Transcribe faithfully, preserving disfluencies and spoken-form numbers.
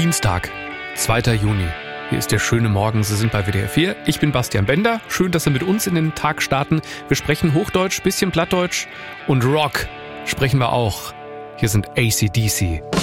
Dienstag, zweiter Juni. Hier ist der schöne Morgen, Sie sind bei W D R vier. Ich bin Bastian Bender. Schön, dass Sie mit uns in den Tag starten. Wir sprechen Hochdeutsch, bisschen Plattdeutsch und Rock sprechen wir auch. Hier sind A C D C.